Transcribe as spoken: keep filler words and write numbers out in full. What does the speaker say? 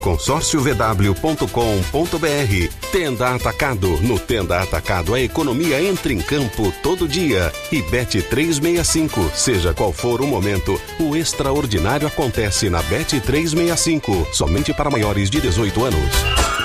consórcio v w ponto com ponto b r. Tenda Atacado. No Tenda Atacado, a economia entra em campo todo dia. E Bet trezentos e sessenta e cinco. Seja qual for o momento, o extraordinário acontece na Bet trezentos e sessenta e cinco. Somente para maiores de dezoito anos.